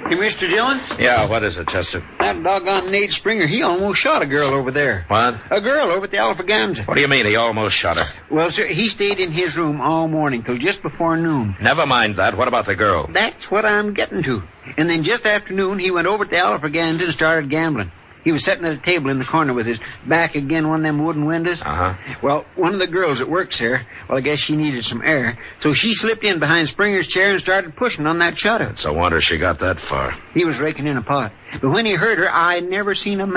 Hey, Mr. Dillon? Yeah, what is it, Chester? That doggone Nate Springer, he almost shot a girl over there. What? A girl over at the Alphaganza. What do you mean he almost shot her? Well, sir, he stayed in his room all morning till just before noon. Never mind that. What about the girl? That's what I'm getting to. And then just after noon, he went over to the Alphaganza and started gambling. He was sitting at a table in the corner with his back against one of them wooden windows. Uh-huh. Well, one of the girls that works there, I guess she needed some air, so she slipped in behind Springer's chair and started pushing on that shutter. It's a wonder she got that far. He was raking in a pot. But when he heard her, I never seen a